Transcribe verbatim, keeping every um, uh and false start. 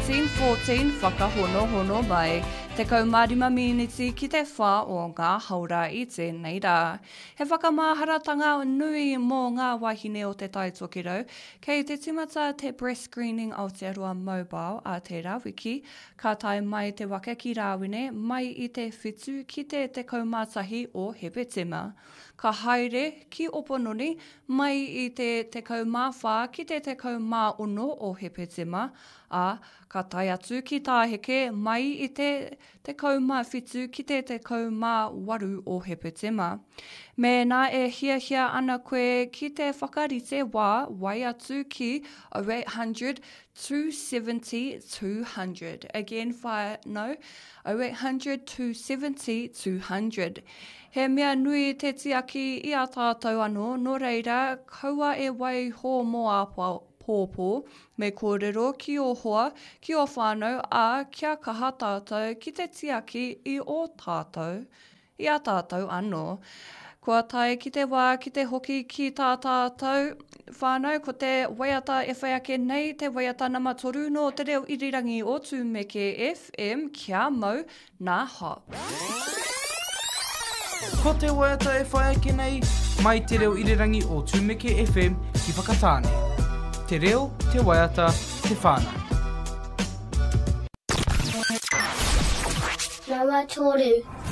eighteen fourteen whakahono hono mai, te kaumārima miniti ki te whā o ngā haura i tēnei rā. He whakamāharatanga nui mō ngā wahine o te taitokiro, kei te timata te breast screening Aotearoa Mobile a te rawiki, ka tae mai te waka ki rāwine mai i te whitu ki te te kaumātahi o Hepetema. Ka haere ki Opononi mai i te te kaumāwhā ki te te kaumāono o Hepetema, a ka tae atu ki tāheke mai i te te kaumāwhitu ki te te kaumāwaru o Hepetema. Me nā e hia hia ana koe ki te whakarite wā wai atu ki oh eight hundred, two seventy, two hundred. Again, whānau, oh eight hundred, two seventy, two hundred. He mea nui te tiaki i a tātou anō, nō reira, kaua e wai hō mō a pōpō, me kōrero ki o hoa, ki o whānau, a kia kaha tātou ki te tiaki i o tātou, i a tātou anō. Kua tae ki te wā, ki te hoki ki tā tātou, whānau, ko te waiata e whai ake nei, te waiata nama toru no te reo irirangi o Tūmeke F M, kia mau nā hop. Ko te waiata e whai ake nei, mai te reo irirangi o Tūmeke F M ki whakatāne. Te reo, te waiata, te whānau. Rawa toru.